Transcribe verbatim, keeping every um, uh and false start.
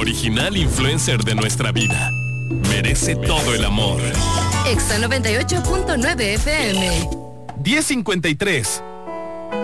original influencer de nuestra vida. Merece todo el amor. Exa noventa y ocho punto nueve F M. diez cincuenta y tres.